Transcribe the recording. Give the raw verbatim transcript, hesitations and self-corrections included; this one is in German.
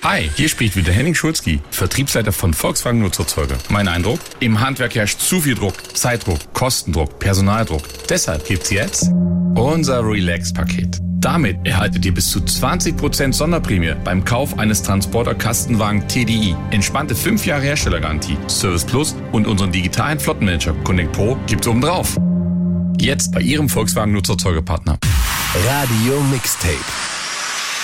Hi, hier spricht wieder Henning Schulzki, Vertriebsleiter von Volkswagen Nutzerzeuger. Mein Eindruck? Im Handwerk herrscht zu viel Druck, Zeitdruck, Kostendruck, Personaldruck. Deshalb gibt's jetzt unser Relax-Paket. Damit erhaltet ihr bis zu zwanzig Prozent Sonderprämie beim Kauf eines Transporter-Kastenwagen T D I. Entspannte fünf Jahre Herstellergarantie, Service Plus und unseren digitalen Flottenmanager Connect Pro gibt's obendrauf. Jetzt bei Ihrem Volkswagen Nutzerzeugerpartner. Radio Mixtape.